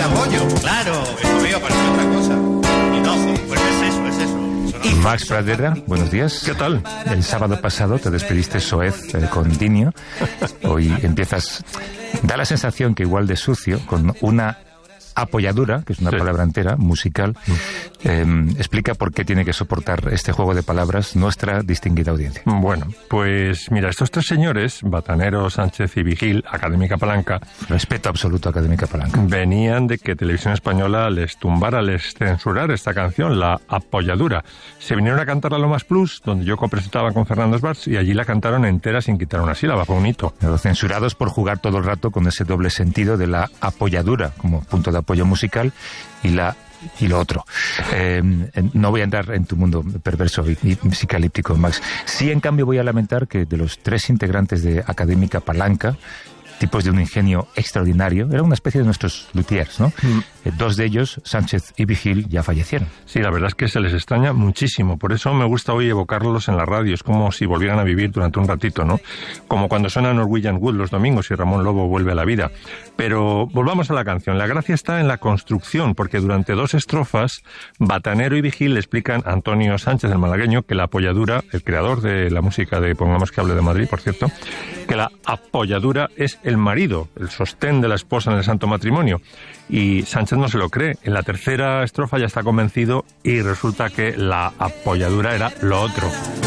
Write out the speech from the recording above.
apoyo. Claro, eso me iba a parecer otra cosa. Y no, pues es eso. Max Pradera, buenos días. ¿Qué tal? El sábado pasado te despediste soez con Dinio. Hoy empiezas... Da la sensación que igual de sucio, con una apoyadura, que es una palabra entera, musical. Explica por qué tiene que soportar este juego de palabras nuestra distinguida audiencia. Bueno, pues mira, estos tres señores, Batanero, Sánchez y Vigil, Académica Palanca... Respeto absoluto a Académica Palanca. Venían de que Televisión Española les tumbara, les censurara esta canción, La Apoyadura. Se vinieron a cantar a Lo Más Plus, donde yo copresentaba con Fernando Schwartz, y allí la cantaron entera sin quitar una sílaba, fue un hito. Pero censurados por jugar todo el rato con ese doble sentido de la apoyadura como punto de apoyo musical y lo otro. No voy a entrar en tu mundo perverso y psicalíptico, Max. Sí, en cambio, voy a lamentar que de los tres integrantes de Académica Palanca, tipos de un ingenio extraordinario, era una especie de nuestros luthiers, ¿no? Dos de ellos, Sánchez y Vigil, ya fallecieron. Sí, la verdad es que se les extraña muchísimo. Por eso me gusta hoy evocarlos en la radio. Es como si volvieran a vivir durante un ratito, ¿no? Como cuando suena Norwegian Wood los domingos y Ramón Lobo vuelve a la vida. Pero volvamos a la canción. La gracia está en la construcción, porque durante 2 estrofas, Batanero y Vigil le explican a Antonio Sánchez, el malagueño, que la apoyadura, el creador de la música de Pongamos que hable de Madrid, por cierto, que la apoyadura es el marido, el sostén de la esposa en el santo matrimonio. Y Sánchez no se lo cree. En la tercera estrofa ya está convencido y resulta que la apoyadura era lo otro.